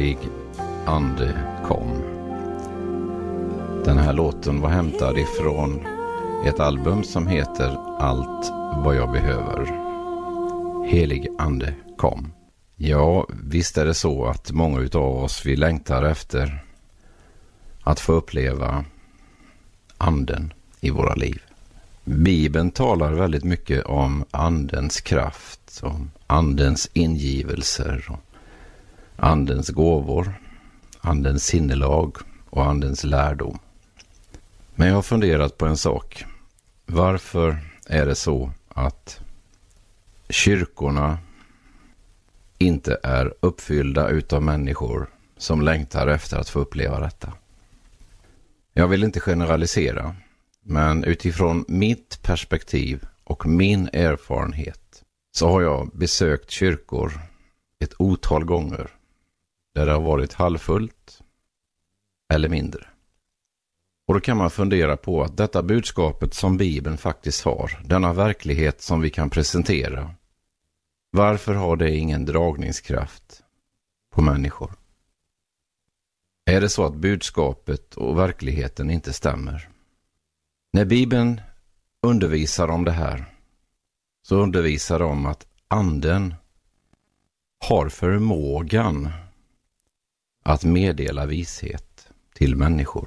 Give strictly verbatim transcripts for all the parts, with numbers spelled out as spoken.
Helig ande kom. Den här låten var hämtad ifrån ett album som heter Allt vad jag behöver. Helig ande kom. Ja, visst är det så att många utav oss vi längtar efter att få uppleva anden i våra liv. Bibeln talar väldigt mycket om andens kraft, om andens ingivelser, om andens gåvor, andens sinnelag och andens lärdom. Men jag har funderat på en sak. Varför är det så att kyrkorna inte är uppfyllda utav människor som längtar efter att få uppleva detta? Jag vill inte generalisera, men utifrån mitt perspektiv och min erfarenhet så har jag besökt kyrkor ett otal gånger där det har varit halvfullt eller mindre. Och då kan man fundera på att detta budskapet som Bibeln faktiskt har, denna verklighet som vi kan presentera, varför har det ingen dragningskraft på människor? Är det så att budskapet och verkligheten inte stämmer? När Bibeln undervisar om det här så undervisar de om att anden har förmågan att meddela vishet till människor.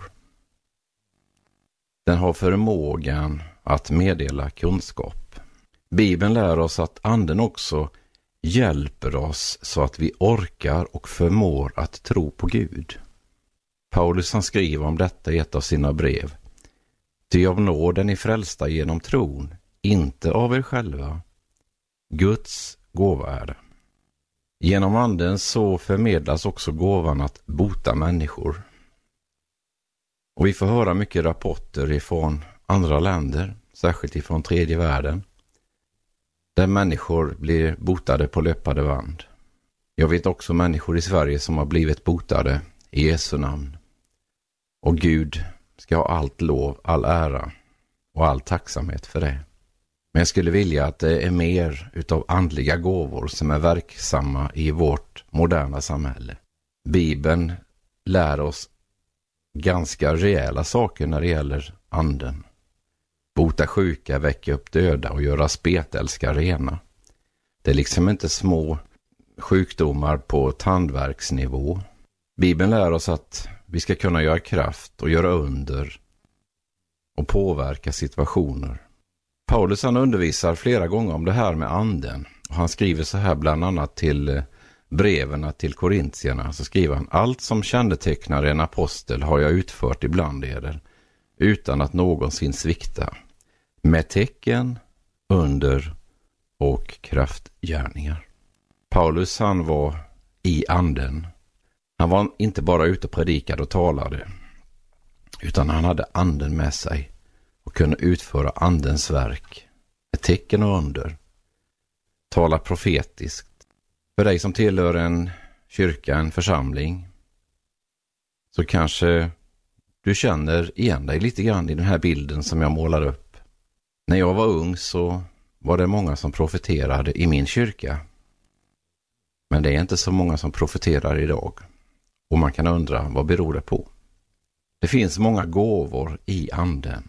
Den har förmågan att meddela kunskap. Bibeln lär oss att anden också hjälper oss så att vi orkar och förmår att tro på Gud. Paulus han skriver om detta i ett av sina brev. Ty av nåden är frälsta genom tron, inte av er själva. Guds gåva är det. Genom anden så förmedlas också gåvan att bota människor. Och vi får höra mycket rapporter ifrån andra länder, särskilt ifrån tredje världen, där människor blir botade på löpande band. Jag vet också människor i Sverige som har blivit botade i Jesu namn. Och Gud ska ha allt lov, all ära och all tacksamhet för det. Men jag skulle vilja att det är mer utav andliga gåvor som är verksamma i vårt moderna samhälle. Bibeln lär oss ganska rejäla saker när det gäller anden. Bota sjuka, väcka upp döda och göra spetälska rena. Det är liksom inte små sjukdomar på tandvärksnivå. Bibeln lär oss att vi ska kunna göra kraft och göra under och påverka situationer. Paulus han undervisar flera gånger om det här med anden. Och han skriver så här bland annat till breven till korintierna. Så skriver han: allt som kännetecknar en apostel har jag utfört ibland er, utan att någonsin svikta. Med tecken, under och kraftgärningar. Paulus han var i anden. Han var inte bara ute och predikade och talade, utan han hade anden med sig och kunde utföra andens verk. Med tecken och under. Tala profetiskt. För dig som tillhör en kyrka, en församling, så kanske du känner igen dig lite grann i den här bilden som jag målar upp. När jag var ung så var det många som profeterade i min kyrka. Men det är inte så många som profeterar idag. Och man kan undra, vad beror det på? Det finns många gåvor i anden.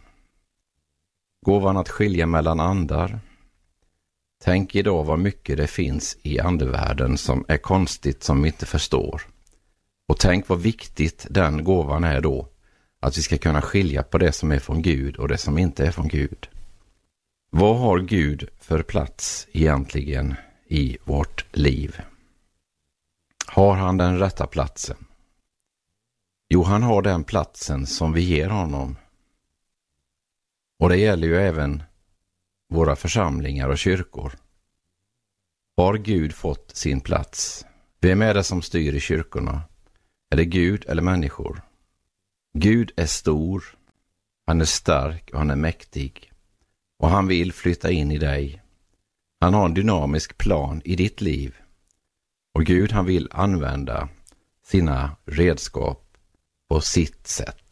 Gåvan att skilja mellan andar. Tänk idag vad mycket det finns i andevärlden som är konstigt, som vi inte förstår. Och tänk vad viktigt den gåvan är då. Att vi ska kunna skilja på det som är från Gud och det som inte är från Gud. Vad har Gud för plats egentligen i vårt liv? Har han den rätta platsen? Jo, han har den platsen som vi ger honom. Och det gäller ju även våra församlingar och kyrkor. Har Gud fått sin plats? Vem är det som styr i kyrkorna? Är det Gud eller människor? Gud är stor, han är stark och han är mäktig. Och han vill flytta in i dig. Han har en dynamisk plan i ditt liv. Och Gud han vill använda sina redskap på sitt sätt.